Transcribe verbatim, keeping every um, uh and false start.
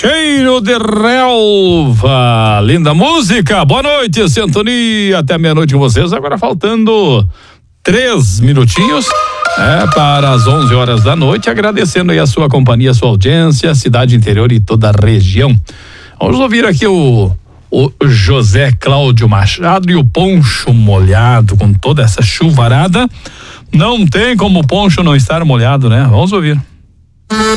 Cheiro de relva, linda música, boa noite, sintonia, até meia-noite com vocês, agora faltando três minutinhos, é, para as onze horas da noite, agradecendo aí a sua companhia, a sua audiência, cidade interior e toda a região. Vamos ouvir aqui o, o José Cláudio Machado e o poncho molhado com toda essa chuvarada, não tem como o poncho não estar molhado, né? Vamos ouvir.